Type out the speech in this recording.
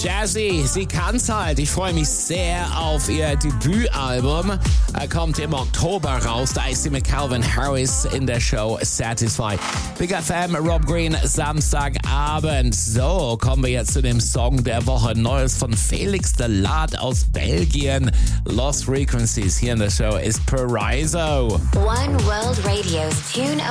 Jazzy, sie kann's halt. Ich freue mich sehr auf ihr Debütalbum. Er kommt im Oktober raus. Da ist sie mit Calvin Harris in der Show Satisfied. Big FM, Rob Green, Samstagabend. So, kommen wir jetzt zu dem Song der Woche. Neues von Felix de Laat aus Belgien. Lost Frequencies hier in der Show ist Paraiso. One World Radio's Tune